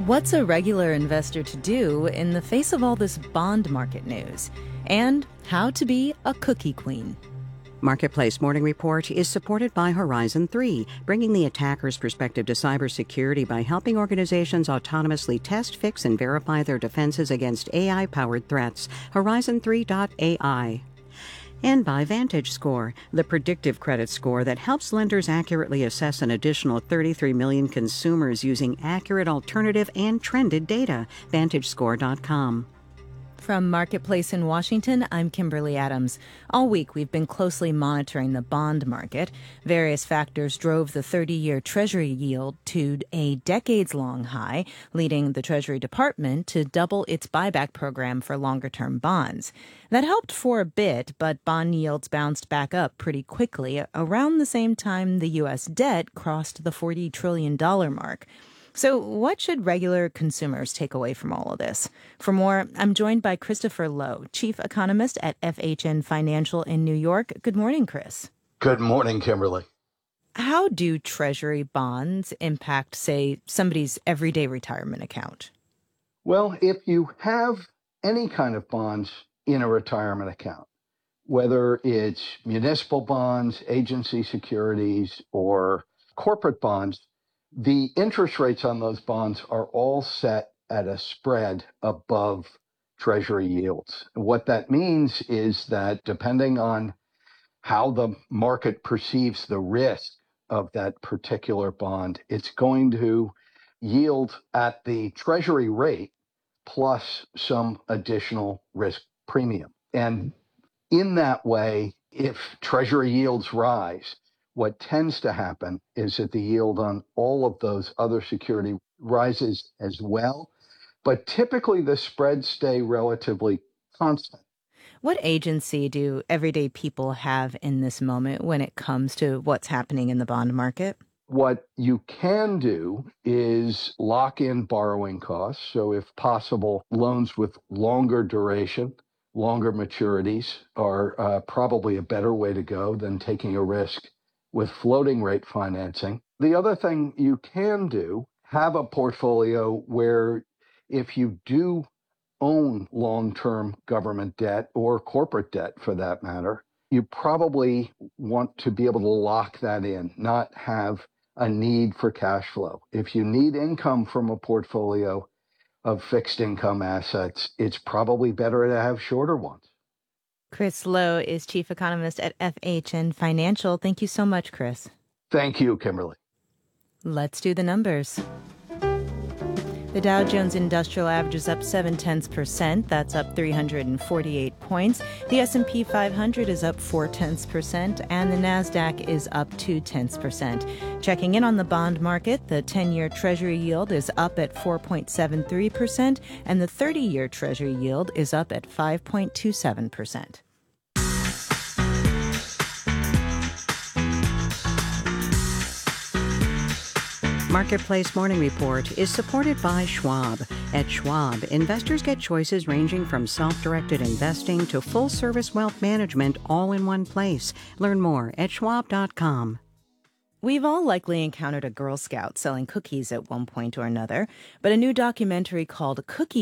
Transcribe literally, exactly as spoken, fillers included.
What's a regular investor to do in the face of all this bond market news? And how to be a cookie queen. Marketplace Morning Report is supported by Horizon three, bringing the attacker's perspective to cybersecurity by helping organizations autonomously test, fix, and verify their defenses against A I-powered threats. Horizon three dot A I. And by VantageScore, the predictive credit score that helps lenders accurately assess an additional thirty-three million consumers using accurate alternative and trended data. Vantage Score dot com. From Marketplace in Washington, I'm Kimberly Adams. All week, we've been closely monitoring the bond market. Various factors drove the thirty-year Treasury yield to a decades-long high, leading the Treasury Department to double its buyback program for longer-term bonds. That helped for a bit, but bond yields bounced back up pretty quickly around the same time the U S debt crossed the forty trillion dollars mark. So what should regular consumers take away from all of this? For more, I'm joined by Christopher Lowe, chief economist at F H N Financial in New York. Good morning, Chris. Good morning, Kimberly. How do Treasury bonds impact, say, somebody's everyday retirement account? Well, if you have any kind of bonds in a retirement account, whether it's municipal bonds, agency securities, or corporate bonds, the interest rates on those bonds are all set at a spread above Treasury yields. What that means is that depending on how the market perceives the risk of that particular bond, it's going to yield at the Treasury rate plus some additional risk premium. And in that way, if Treasury yields rise, what tends to happen is that the yield on all of those other security rises as well, but typically the spreads stay relatively constant. What agency do everyday people have in this moment when it comes to what's happening in the bond market? What you can do is lock in borrowing costs. So if possible, loans with longer duration, longer maturities are uh, probably a better way to go than taking a risk with floating rate financing. The other thing you can do, have a portfolio where if you do own long-term government debt or corporate debt for that matter, you probably want to be able to lock that in, not have a need for cash flow. If you need income from a portfolio of fixed income assets, it's probably better to have shorter ones. Chris Lowe is chief economist at F H N Financial. Thank you so much, Chris. Thank you, Kimberly. Let's do the numbers. The Dow Jones Industrial Average is up seven tenths percent. That's up three hundred forty-eight points. The S and P five hundred is up four tenths percent, and the Nasdaq is up two tenths percent. Checking in on the bond market, the ten-year Treasury yield is up at four point seven three percent, and the thirty-year Treasury yield is up at five point two seven percent. Marketplace Morning Report is supported by Schwab. At Schwab, investors get choices ranging from self-directed investing to full-service wealth management all in one place. Learn more at schwab dot com. We've all likely encountered a Girl Scout selling cookies at one point or another, but a new documentary called Cookie